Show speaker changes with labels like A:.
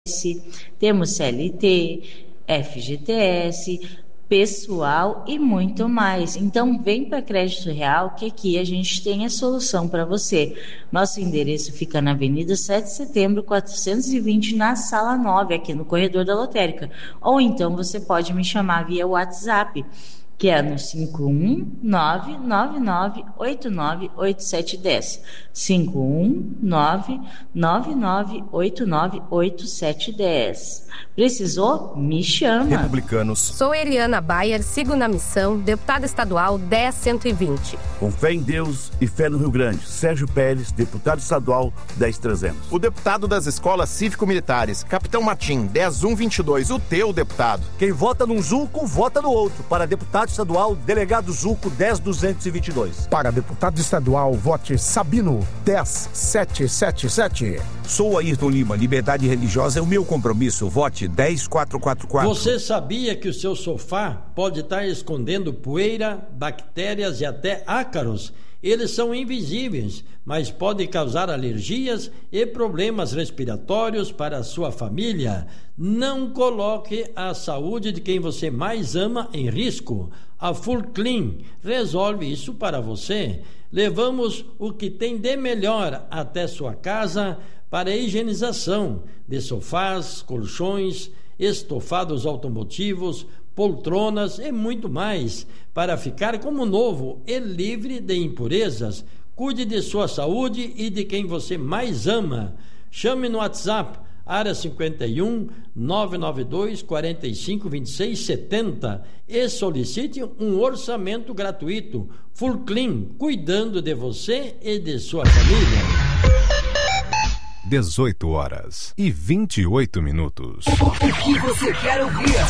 A: temos CLT, FGTS, pessoal e muito mais. Então vem para Crédito Real, que aqui a gente tem a solução para você. Nosso endereço fica na Avenida 7 de Setembro 420, na Sala 9, aqui no corredor da lotérica. Ou então você pode me chamar via WhatsApp, que é no 51999898710. 51999898710. Precisou? Me chama.
B: Republicanos.
C: Sou Eliana Bayer, sigo na missão, deputada estadual 10120.
B: Com fé em Deus e fé no Rio Grande. Sérgio Pérez, deputado estadual 10300.
D: O deputado das escolas cívico-militares, Capitão Martim, 10122, o teu deputado.
E: Quem vota num Zulco, vota no outro. Para deputado estadual, delegado Zulco 10222.
F: Para deputado estadual, vote Sabino 10777.
G: Sou Ayrton Lima, liberdade religiosa é o meu compromisso. Vote 10444.
H: Você sabia que o seu sofá pode estar escondendo poeira, bactérias e até ácaros? Eles são invisíveis, mas podem causar alergias e problemas respiratórios para a sua família. Não coloque a saúde de quem você mais ama em risco. A Full Clean resolve isso para você. Levamos o que tem de melhor até sua casa para a higienização de sofás, colchões, estofados automotivos, poltronas e muito mais, para ficar como novo e livre de impurezas. Cuide de sua saúde e de quem você mais ama. Chame no WhatsApp, área 51 992 45 26 70 e solicite um orçamento gratuito. Full Clean, cuidando de você e de sua família.
I: 18h28.
J: O que você quer ouvir?